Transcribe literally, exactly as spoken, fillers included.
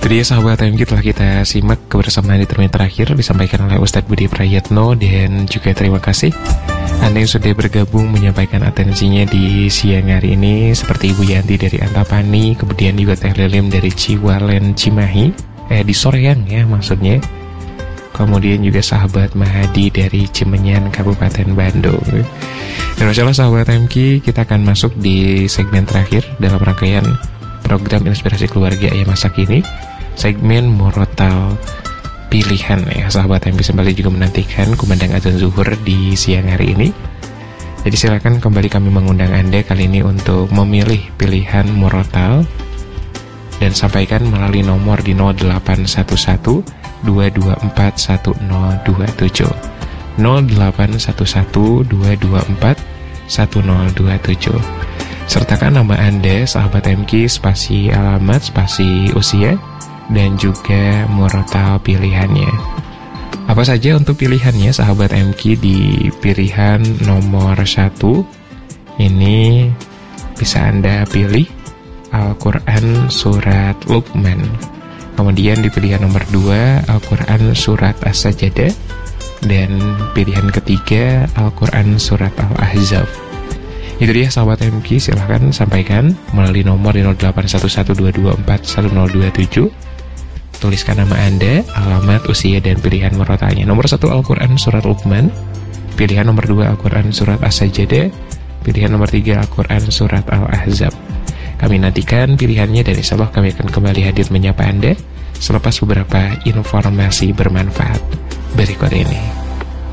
dia sahabat M K, telah kita simak kebersamaan di termin terakhir disampaikan oleh Ustadz Budi Prayitno. Dan juga terima kasih Anda yang sudah bergabung menyampaikan atensinya di siang hari ini, seperti Ibu Yanti dari Antapani, kemudian juga Teh Lilim dari Ciwalen Cimahi, eh di Soreang ya maksudnya. Kemudian juga sahabat Mahadi dari Cimenyan, Kabupaten Bandung. Dan masalah sahabat M K, kita akan masuk di segmen terakhir dalam rangkaian program Inspirasi Keluarga Ayah Masa Kini, segmen Murotal Pilihan ya sahabat M K. Kembali juga menantikan kumandang azan zuhur di siang hari ini. Jadi silakan kembali kami mengundang Anda kali ini untuk memilih pilihan Murotal dan sampaikan melalui nomor di nol delapan satu satu dua dua empat satu nol dua tujuh nol delapan satu satu dua dua empat satu nol dua tujuh. Sertakan nama Anda sahabat M K, spasi alamat, spasi usia, dan juga murotal pilihannya. Apa saja untuk pilihannya sahabat M K? Di pilihan nomor satu ini bisa Anda pilih Al-Quran Surat Luqman. Kemudian di pilihan nomor dua Al-Quran Surat As-Sajdah. Dan pilihan ketiga Al-Quran Surat Al-Ahzab. Itu dia sahabat M K, silahkan sampaikan melalui nomor di nol delapan satu satu dua dua empat satu nol dua tujuh. Tuliskan nama Anda, alamat, usia, dan pilihan murotalnya. Nomor satu Al-Quran Surat Luqman, pilihan nomor dua Al-Quran Surat As-Sajdah, pilihan nomor tiga Al-Quran Surat Al-Ahzab. Kami nantikan pilihannya dan insya Allah kami akan kembali hadir menyapa Anda selepas beberapa informasi bermanfaat berikut ini.